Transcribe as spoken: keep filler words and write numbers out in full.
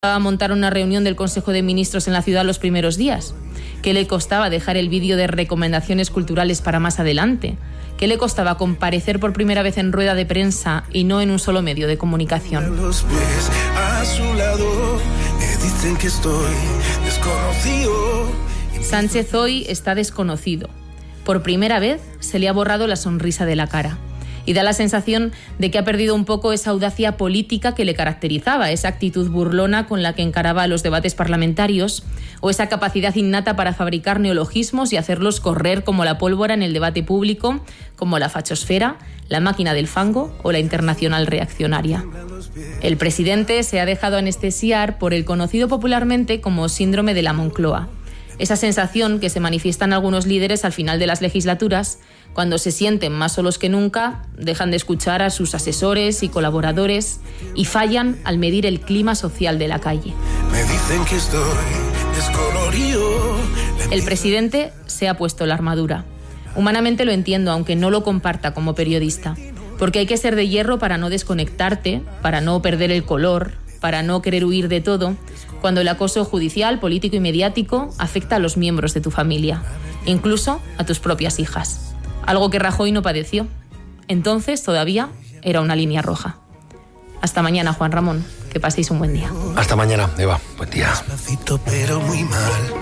a montar una reunión del Consejo de Ministros en la ciudad los primeros días? ¿Qué le costaba dejar el vídeo de recomendaciones culturales para más adelante? ¿Qué le costaba comparecer por primera vez en rueda de prensa y no en un solo medio de comunicación? Los pies a su lado, me dicen que estoy desconocido. Sánchez hoy está desconocido. Por primera vez se le ha borrado la sonrisa de la cara. Y da la sensación de que ha perdido un poco esa audacia política que le caracterizaba, esa actitud burlona con la que encaraba los debates parlamentarios, o esa capacidad innata para fabricar neologismos y hacerlos correr como la pólvora en el debate público, como la fachosfera, la máquina del fango o la internacional reaccionaria. El presidente se ha dejado anestesiar por el conocido popularmente como síndrome de la Moncloa. Esa sensación que se manifiesta en algunos líderes al final de las legislaturas, cuando se sienten más solos que nunca, dejan de escuchar a sus asesores y colaboradores y fallan al medir el clima social de la calle. Me dicen que estoy descolorido. El presidente se ha puesto la armadura. Humanamente lo entiendo, aunque no lo comparta como periodista, porque hay que ser de hierro para no desconectarte, para no perder el color, para no querer huir de todo, cuando el acoso judicial, político y mediático afecta a los miembros de tu familia, incluso a tus propias hijas. Algo que Rajoy no padeció. Entonces todavía era una línea roja. Hasta mañana, Juan Ramón. Que paséis un buen día. Hasta mañana, Eva. Buen día. Despacito, pero muy mal.